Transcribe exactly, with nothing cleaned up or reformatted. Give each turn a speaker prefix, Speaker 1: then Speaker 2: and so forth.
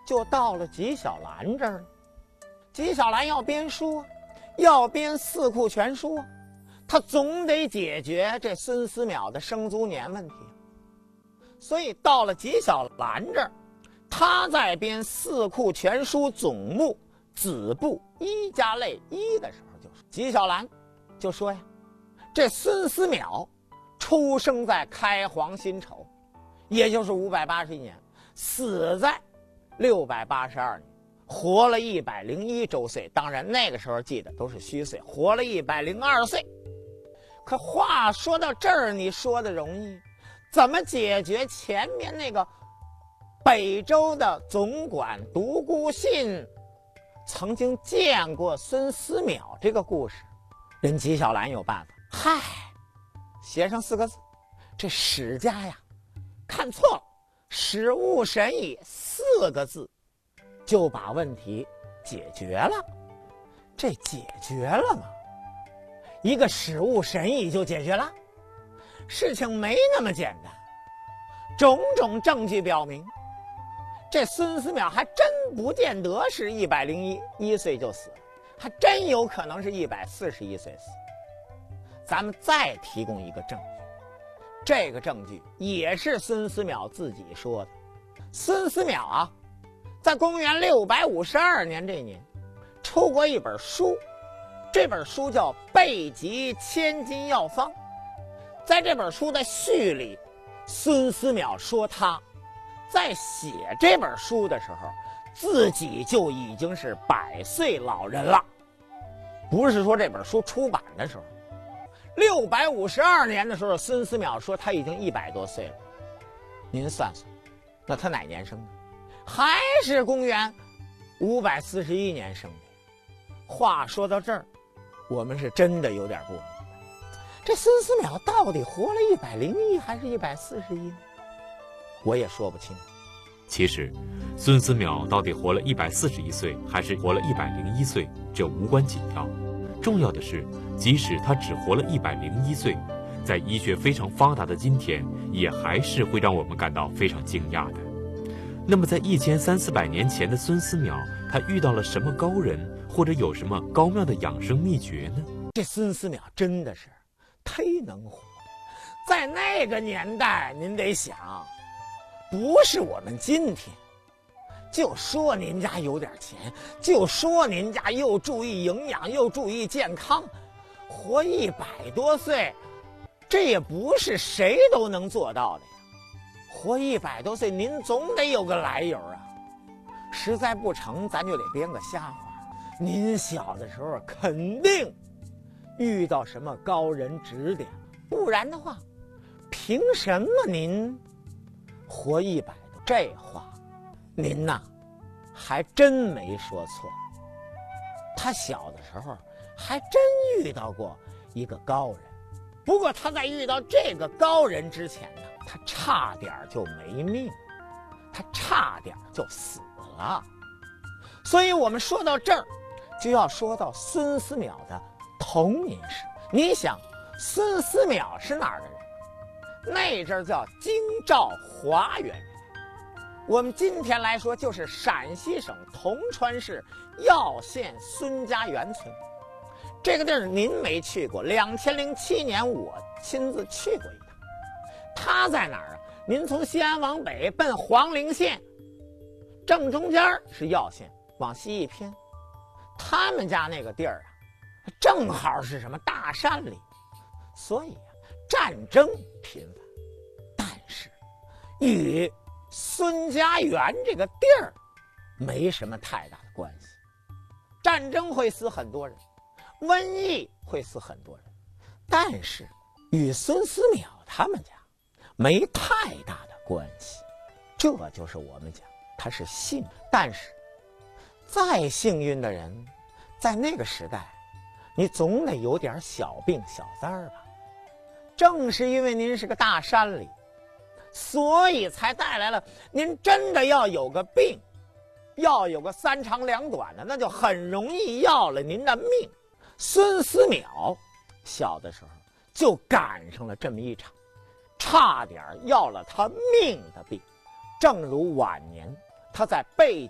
Speaker 1: 就到了纪晓岚这儿了。纪晓岚要编书，要编《四库全书》，他总得解决这孙思邈的生卒年问题。所以到了纪晓岚这儿，他在编《四库全书》总目子部一加类一的时候，就说纪晓岚就说呀，这孙思邈出生在开皇辛丑，也就是五百八十一年，死在六百八十二年，活了一百零一周岁。当然那个时候记得都是虚岁，活了一百零二岁。可话说到这儿，你说的容易，怎么解决前面那个北周的总管独孤信曾经见过孙思邈这个故事？人纪晓岚有办法，嗨，写上四个字，这史家呀看错了，史无神以四个字就把问题解决了。这解决了吗？一个史无神以就解决了？事情没那么简单。种种证据表明，这孙思邈还真不见得是一百零一一岁就死了，还真有可能是一百四十一岁死。咱们再提供一个证据，这个证据也是孙思邈自己说的。孙思邈啊，在公元六百五十二年这年出过一本书，这本书叫《备急千金要方》。在这本书的序里，孙思邈说他在写这本书的时候，自己就已经是百岁老人了，不是说这本书出版的时候。六百五十二年的时候，孙思邈说他已经一百多岁了。您算算，那他哪年生的？还是公元五百四十一年生的。话说到这儿，我们是真的有点不明白，这孙思邈到底活了一百零一还是一百四十一？我也说不清。
Speaker 2: 其实，孙思邈到底活了一百四十一岁，还是活了一百零一岁，这无关紧要。重要的是，即使他只活了一百零一岁，在医学非常发达的今天，也还是会让我们感到非常惊讶的。那么，在一千三四百年前的孙思邈，他遇到了什么高人，或者有什么高妙的养生秘诀呢？
Speaker 1: 这孙思邈真的是忒能活。在那个年代，您得想，不是我们今天，就说您家有点钱，就说您家又注意营养又注意健康，活一百多岁，这也不是谁都能做到的呀。活一百多岁，您总得有个来由啊。实在不成，咱就得编个瞎话。您小的时候肯定遇到什么高人指点，不然的话，凭什么您活一百多？这话您呐还真没说错。他小的时候还真遇到过一个高人，不过他在遇到这个高人之前呢，他差点就没命，他差点就死了。所以我们说到这儿，就要说到孙思邈的童年史。你想，孙思邈是哪儿的人？那阵儿叫京兆华原人。我们今天来说，就是陕西省铜川市耀县孙家园村。这个地儿您没去过，两千零七年我亲自去过一趟。他在哪儿啊？您从西安往北奔黄陵县，正中间是耀县，往西一偏，他们家那个地儿啊，正好是什么大山里，所以啊，战争频繁，但是与孙家园这个地儿没什么太大的关系。战争会死很多人，瘟疫会死很多人，但是与孙思邈他们家没太大的关系。这就是我们讲他是幸，但是再幸运的人，在那个时代，你总得有点小病小灾儿吧。正是因为您是个大山里，所以才带来了您真的要有个病，要有个三长两短的，那就很容易要了您的命。孙思邈小的时候就赶上了这么一场差点要了他命的病。正如晚年他在背